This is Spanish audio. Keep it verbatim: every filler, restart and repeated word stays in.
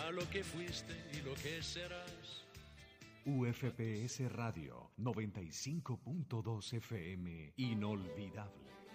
a lo que fuiste y lo que serás. U F P S Radio noventa y cinco punto dos F M, inolvidable.